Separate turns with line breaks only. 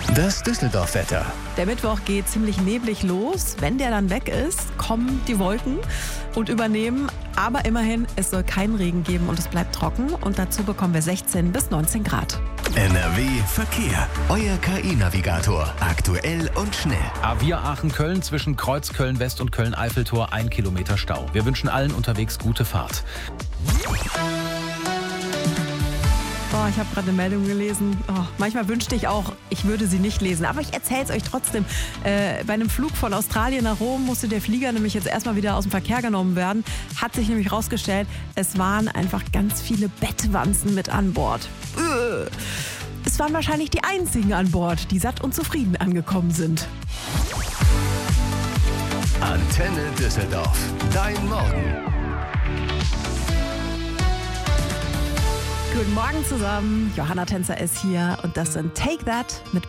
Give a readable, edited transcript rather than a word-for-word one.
Das Düsseldorf-Wetter.
Der Mittwoch geht ziemlich neblig los. Wenn der dann weg ist, kommen die Wolken und übernehmen. Aber immerhin, es soll keinen Regen geben und es bleibt trocken. Und dazu bekommen wir 16 bis 19 Grad.
NRW Verkehr. Euer KI-Navigator. Aktuell und schnell.
A4 Aachen-Köln zwischen Kreuz Köln-West und Köln-Eiffeltor 1 Kilometer Stau. Wir wünschen allen unterwegs gute Fahrt.
Ich habe gerade eine Meldung gelesen. Manchmal wünschte ich auch, ich würde sie nicht lesen. Aber ich erzähle es euch trotzdem. Bei einem Flug von Australien nach Rom musste der Flieger nämlich jetzt erstmal wieder aus dem Verkehr genommen werden. Hat sich nämlich rausgestellt, es waren einfach ganz viele Bettwanzen mit an Bord. Es waren wahrscheinlich die einzigen an Bord, die satt und zufrieden angekommen sind.
Antenne Düsseldorf. Dein Morgen.
Guten Morgen zusammen. Johanna Tänzer ist hier und das sind Take That mit